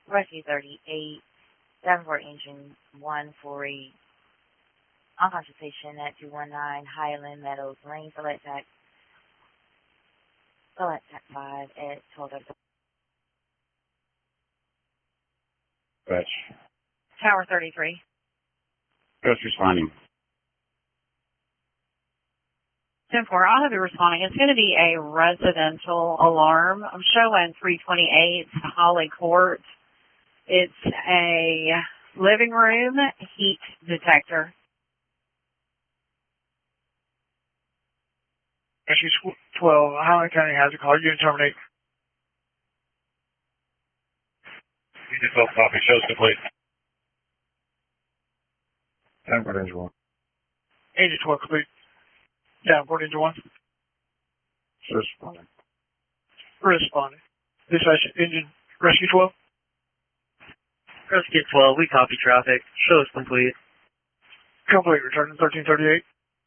Rescue 38, Davenport Engine 1 for a unconscious patient at 219 Highland Meadows Lane. Select TAC 5 at 12:30. Fetch. Tower 33. Just responding. 10-4, I'll have you responding. It's going to be a residential alarm. I'm showing 328 Holly Court. It's a living room heat detector. Rescue 12, Highland County has a call. You're going to terminate. Unit 12 copy. Shows complete. Davenport Engine 1. Engine 12 complete. Davenport Engine 1. Responding. Responding. Dispatch Engine Rescue 12. Rescue 12, we copy traffic. Shows complete. Complete. Returning 1338.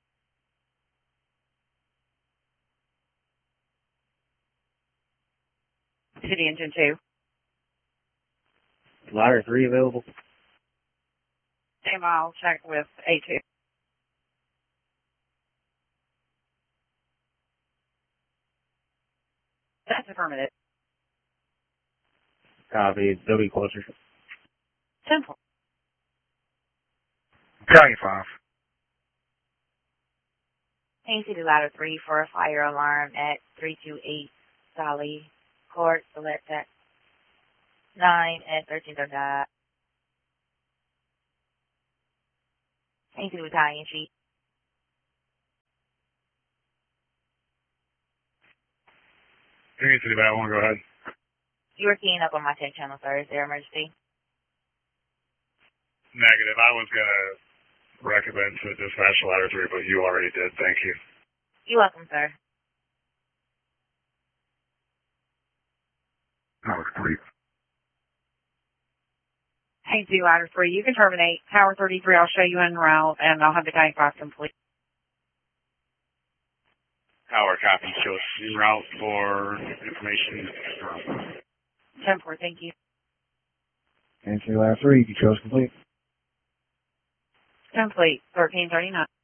City Engine 2. Ladder 3 available. And I'll check with A2. That's affirmative. Copy. They'll be closer. 10-4. County 5. City Ladder 3 for a fire alarm at 328 Sally Court. Select TAC 9 at 13:30. City Battalion Chief. Union City Bat 1, go ahead. You were keying up on my tech channel, sir. Is there emergency? Negative. I was going to recommend to dispatch ladder 3, but you already did. Thank you. You're welcome, sir. Tower 3. Hey, do Ladder 3, you can terminate. Tower 33, I'll show you en route, and I'll have the County 5 complete. Tower copy. Shows en route for information. 10-4, thank you. Engine Ladder 3, you chose complete. Complete. 1339.